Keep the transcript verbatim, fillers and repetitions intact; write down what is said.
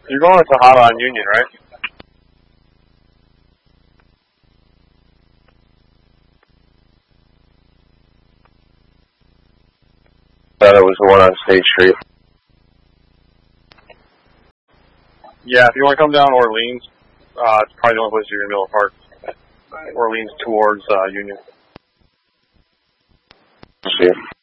You're going to Tejada on Union, right? Thought it was the one on State Street. Yeah, if you want to come down Orleans, uh, it's probably the only place you're going to be able to park. Orleans towards uh, Union. See.